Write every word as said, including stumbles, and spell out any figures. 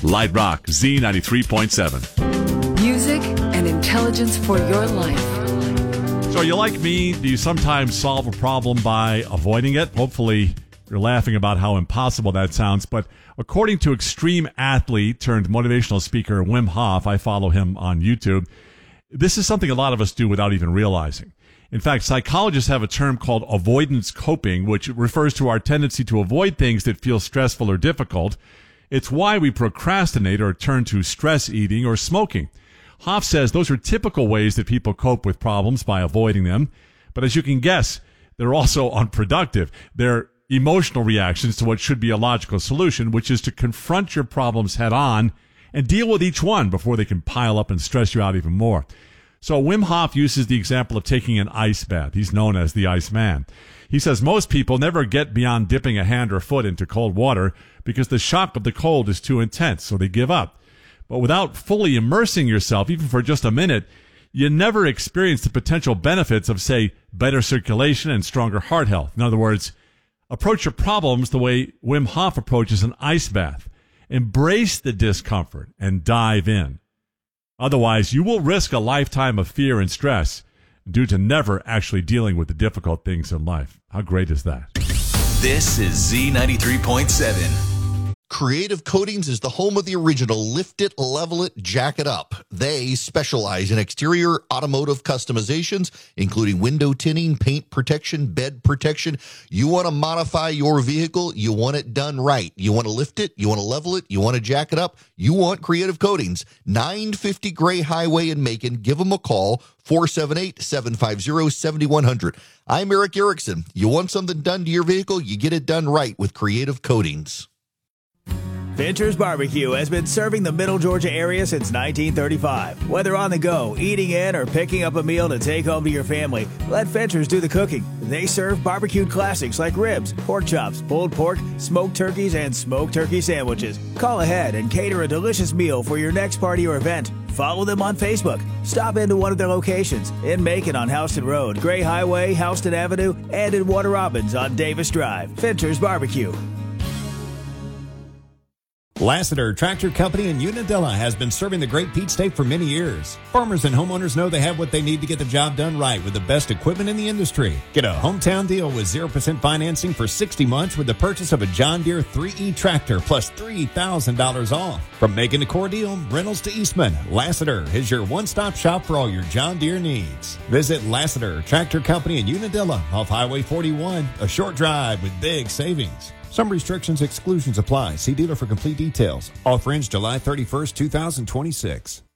Light Rock, Z ninety-three point seven. Music and intelligence for your life. So are you like me? Do you sometimes solve a problem by avoiding it? Hopefully you're laughing about how impossible that sounds. But according to extreme athlete turned motivational speaker Wim Hof, I follow him on YouTube, this is something a lot of us do without even realizing. In fact, psychologists have a term called avoidance coping, which refers to our tendency to avoid things that feel stressful or difficult. It's why we procrastinate or turn to stress eating or smoking. Hoff says those are typical ways that people cope with problems by avoiding them. But as you can guess, they're also unproductive. They're emotional reactions to what should be a logical solution, which is to confront your problems head on and deal with each one before they can pile up and stress you out even more. So Wim Hof uses the example of taking an ice bath. He's known as the Iceman. He says most people never get beyond dipping a hand or foot into cold water because the shock of the cold is too intense, so they give up. But without fully immersing yourself, even for just a minute, you never experience the potential benefits of, say, better circulation and stronger heart health. In other words, approach your problems the way Wim Hof approaches an ice bath. Embrace the discomfort and dive in. Otherwise, you will risk a lifetime of fear and stress due to never actually dealing with the difficult things in life. How great is that? This is Z ninety-three point seven. Creative Coatings is the home of the original Lift It, Level It, Jack It Up. They specialize in exterior automotive customizations, including window tinting, paint protection, bed protection. You want to modify your vehicle, you want it done right. You want to lift it, you want to level it, you want to jack it up, you want Creative Coatings. nine fifty Gray Highway in Macon. Give them a call, four seven eight, seven five zero, seven one zero zero. I'm Eric Erickson. You want something done to your vehicle, you get it done right with Creative Coatings. Fincher's Barbecue has been serving the Middle Georgia area since nineteen thirty-five. Whether on the go, eating in, or picking up a meal to take home to your family, let Fincher's do the cooking. They serve barbecued classics like ribs, pork chops, pulled pork, smoked turkeys, and smoked turkey sandwiches. Call ahead and cater a delicious meal for your next party or event. Follow them on Facebook. Stop into one of their locations in Macon on Houston Road, Gray Highway, Houston Avenue, and in Warner Robins on Davis Drive. Fincher's Barbecue. Lassiter Tractor Company in Unadilla has been serving the Great Peach State for many years. Farmers and homeowners know they have what they need to get the job done right with the best equipment in the industry. Get a hometown deal with zero percent financing for sixty months with the purchase of a John Deere three E tractor plus three thousand dollars off. From making the core deal, rentals to Eastman, Lassiter is your one-stop shop for all your John Deere needs. Visit Lassiter Tractor Company in Unadilla off Highway forty-one, a short drive with big savings. Some restrictions, exclusions apply. See dealer for complete details. Offer ends July thirty-first, two thousand twenty-six.